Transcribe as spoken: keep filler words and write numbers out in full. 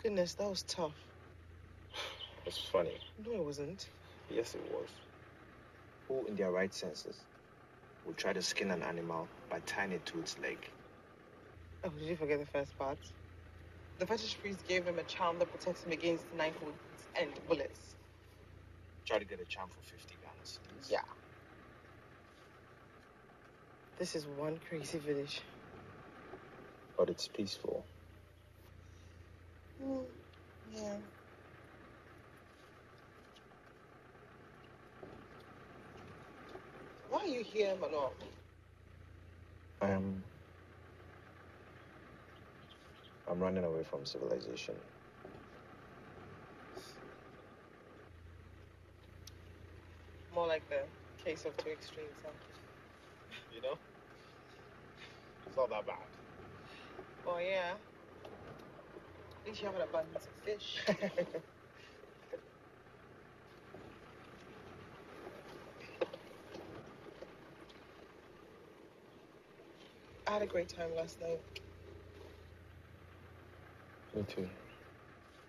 Goodness, that was tough. It's funny. No, it wasn't. Yes, it was. Who in their right senses would try to skin an animal by tying it to its leg? Oh, did you forget the first part? The fetish priest gave him a charm that protects him against knife wounds and bullets. Try to get a charm for fifty Ghana cedis. Yeah. This is one crazy village. But it's peaceful. Mm, yeah. Why are you here, Manuel? I am... I'm running away from civilization. More like the case of two extremes, huh? You know? It's not that bad. Oh, yeah. At least you have an abundance of fish. I had a great time last night. Me too.